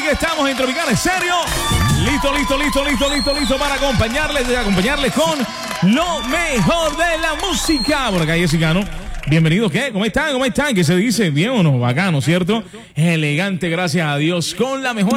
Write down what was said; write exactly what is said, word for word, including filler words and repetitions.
aquí estamos en Tropicales Serio. Listo, listo, listo, listo, listo, listo para acompañarles, acompañarles con lo mejor de la música. Por acá, Jessica, ¿no? Bienvenidos, ¿qué? ¿Cómo están? ¿Cómo están? ¿Qué se dice? ¿Bien o no? Bacano, ¿cierto? Elegante, gracias a Dios. Con la mejor